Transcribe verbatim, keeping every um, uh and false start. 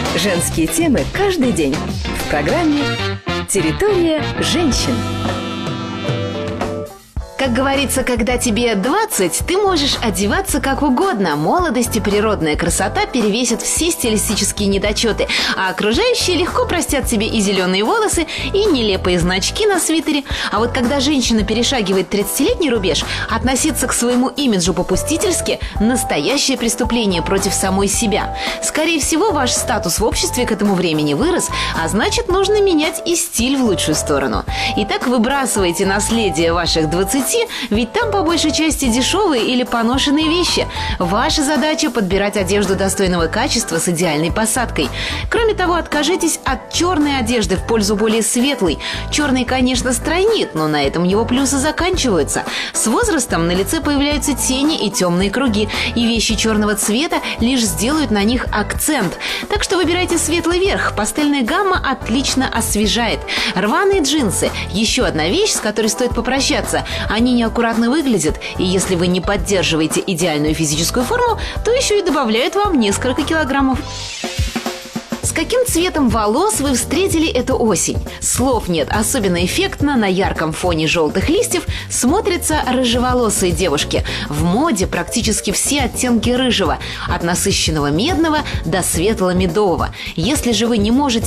Женские темы каждый день в программе «Территория женщин». Как говорится, когда тебе двадцать, ты можешь одеваться как угодно. Молодость и природная красота перевесят все стилистические недочеты, а окружающие легко простят тебе и зеленые волосы, и нелепые значки на свитере. А вот когда женщина перешагивает тридцатилетний рубеж, относиться к своему имиджу попустительски – настоящее преступление против самой себя. Скорее всего, ваш статус в обществе к этому времени вырос, а значит, нужно менять и стиль в лучшую сторону. Итак, выбрасывайте наследие ваших двадцати, ведь там по большей части дешевые или поношенные вещи. Ваша задача – подбирать одежду достойного качества с идеальной посадкой. Кроме того, откажитесь от черной одежды в пользу более светлой. Черный, конечно, стройнит, но на этом его плюсы заканчиваются. С возрастом на лице появляются тени и темные круги, и вещи черного цвета лишь сделают на них акцент. Так что выбирайте светлый верх. Пастельная гамма отлично освежает. Рваные джинсы – еще одна вещь, с которой стоит попрощаться. Они неаккуратно выглядят, и если вы не поддерживаете идеальную физическую форму, то еще и добавляют вам несколько килограммов. С каким цветом волос вы встретили эту осень? Слов нет, особенно эффектно на ярком фоне желтых листьев смотрятся рыжеволосые девушки. В моде практически все оттенки рыжего, от насыщенного медного до светло-медового. Если же вы не можете